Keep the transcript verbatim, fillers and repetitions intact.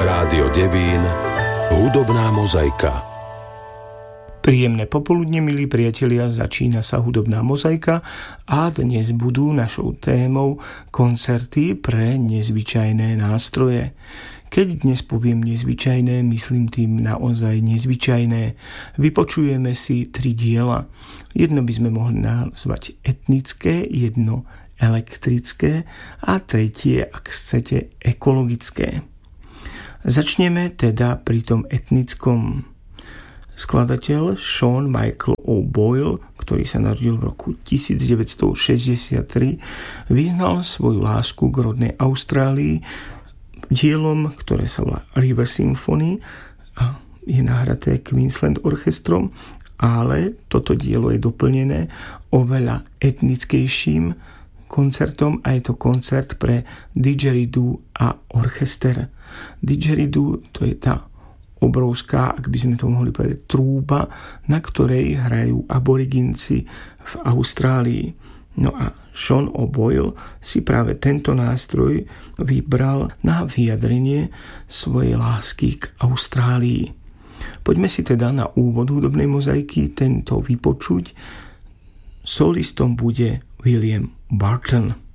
Rádio Devín, hudobná mozaika. Príjemné popoludne, milí priatelia, začína sa hudobná mozaika a dnes budú našou témou koncerty pre nezvyčajné nástroje. Keď dnes poviem nezvyčajné, myslím tým naozaj nezvyčajné. Vypočujeme si tri diela. Jedno by sme mohli nazvať etnické, jedno elektrické a tretie, ak chcete, ekologické. Začneme teda pri tom etnickom. Skladateľ Sean Michael O'Boyle, ktorý sa narodil v roku devätnásťstošesťdesiattri, vyznal svoju lásku k rodnej Austrálii dielom, ktoré sa volá River Symphony a je nahraté Queensland orchestrom, ale toto dielo je doplnené oveľa etnickejším koncertom a je to koncert pre didgeridoo a orchester. Didgeridoo to je tá obrovská, ak by sme to mohli povedať, trúba, na ktorej hrajú aboriginci v Austrálii. No a Sean O'Boyle si práve tento nástroj vybral na vyjadrenie svojej lásky k Austrálii. Poďme si teda na úvod hudobnej mozaiky tento vypočuť. Solistom bude William Barton.